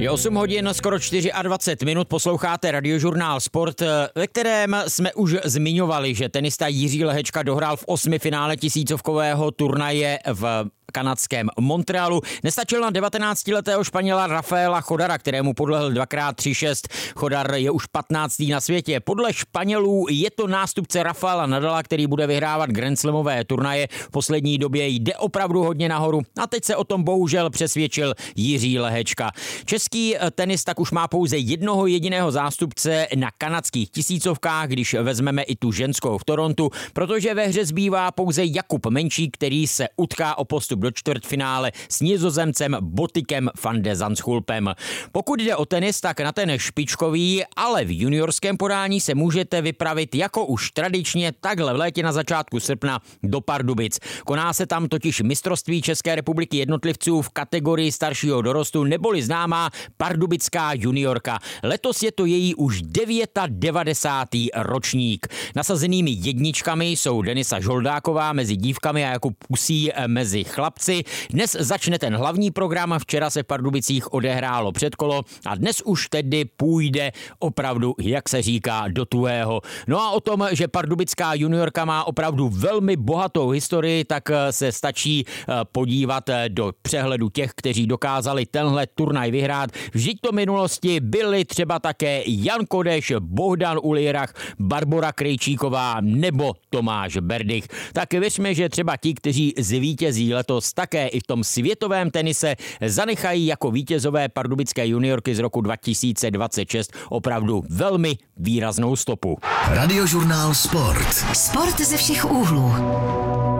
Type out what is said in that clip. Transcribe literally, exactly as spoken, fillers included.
Je osm hodin, skoro dvacet čtyři minut, posloucháte Radiožurnál Sport, ve kterém jsme už zmiňovali, že tenista Jiří Lehečka dohrál v osmi finále tisícovkového turnaje v kanadském Montrealu. Nestačil na devatenáctiletého Španěla Rafaela Chodara, kterému podlehl dvakrát tři šest. Chodar je už patnáctý na světě. Podle Španělů je to nástupce Rafaela Nadala, který bude vyhrávat Grand Slamové turnaje. V poslední době jde opravdu hodně nahoru a teď se o tom bohužel přesvědčil Jiří Lehečka. Český tenis tak už má pouze jednoho jediného zástupce na kanadských tisícovkách, když vezmeme i tu ženskou v Torontu, protože ve hře zbývá pouze Jakub Menčík, který se utká o postup do čtvrtfinále s Nizozemcem Botikem van de Zandschulpem. Pokud jde o tenis, tak na ten špičkový, ale v juniorském podání se můžete vypravit jako už tradičně takhle v létě na začátku srpna do Pardubic. Koná se tam totiž mistrovství České republiky jednotlivců v kategorii staršího dorostu, neboli známá pardubická juniorka. Letos je to její už devátý ročník. Nasazenými jedničkami jsou Denisa Žoldáková mezi dívkami a Jakub Pusí mezi chlapci. Dnes začne ten hlavní program, včera se v Pardubicích odehrálo předkolo a dnes už tedy půjde opravdu, jak se říká, do tuhého. No a o tom, že pardubická juniorka má opravdu velmi bohatou historii, tak se stačí podívat do přehledu těch, kteří dokázali tenhle turnaj vyhrát. Vždyť to minulosti byli třeba také Jan Kodeš, Bohdan Ulirach, Barbora Krejčíková nebo Tomáš Berdych. Tak věřme, že třeba ti, kteří zvítězí letos také i v tom světovém tenise, zanechají jako vítězové pardubické juniorky z roku dva tisíce dvacet šest opravdu velmi výraznou stopu. Radiožurnál Sport. Sport ze všech úhlů.